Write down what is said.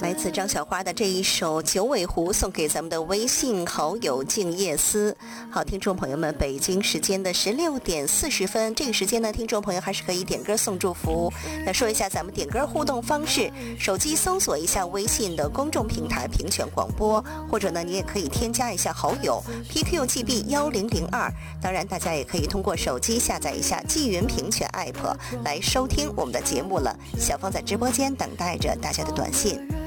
来自张小花的这一首《九尾狐》送给咱们的微信好友静夜思。好，听众朋友们，北京时间的16点40分，这个时间呢，听众朋友还是可以点歌送祝福。那说一下咱们点歌互动方式，手机搜索一下微信的公众平台评选广播，或者呢，你也可以添加一下好友 PQGB1002。当然，大家也可以通过手机下载一下纪云评选 app 来收听我们的节目了。小芳在直播间等待着大家的短信。